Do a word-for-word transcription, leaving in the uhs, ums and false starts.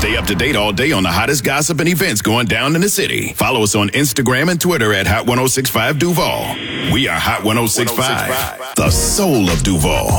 Stay up to date all day on the hottest gossip and events going down in the city. Follow us on Instagram and Twitter at Hot ten sixty-five Duval. We are Hot ten sixty-five, the soul of Duval.